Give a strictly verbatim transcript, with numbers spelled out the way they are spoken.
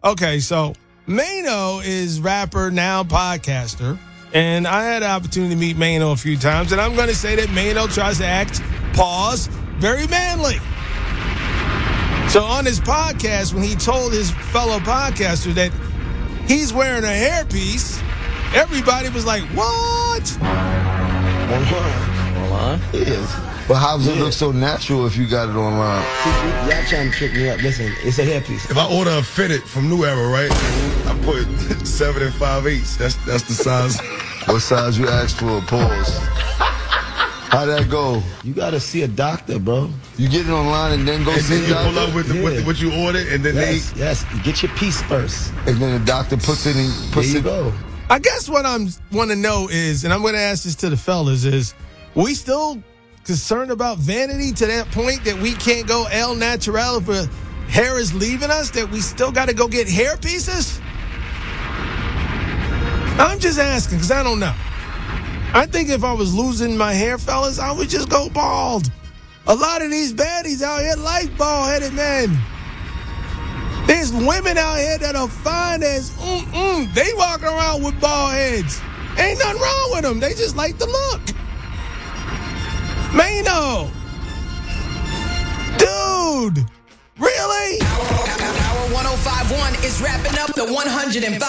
Okay, so Mano is rapper, now podcaster. And I had the opportunity to meet Mano a few times. And I'm going to say that Mano tries to act, pause, very manly. So on his podcast, when he told his fellow podcaster that he's wearing a hairpiece, everybody was like, what? Online. Online? Yes. But how does it Yeah. look so natural if you got it online? Y'all trying to trick me up. Listen, it's a hairpiece. If I order a fitted from New Era, right, I put seven and five eighths. That's that's the size. What size you asked for? Pause. How'd that go? You got to see a doctor, bro. You get it online and then go And see then the you pull doctor? up with, the, with the, what you ordered, and then Yes, they. yes. Get your piece first. And then the doctor puts it in. There Puts you it, go. I guess what I'm want to know is, and I'm going to ask this to the fellas, is we still concerned about vanity to that point that we can't go El Natural if our hair is leaving us, that we still got to go get hair pieces? I'm just asking because I don't know. I think if I was losing my hair, fellas, I would just go bald. A lot of these baddies out here like bald-headed men. There's women out here that are fine as mm-mm. They walk around with bald heads. Ain't nothing wrong with them. They just like the look. Mano. Dude. Really? Our one oh five point one is wrapping up the one hundred five.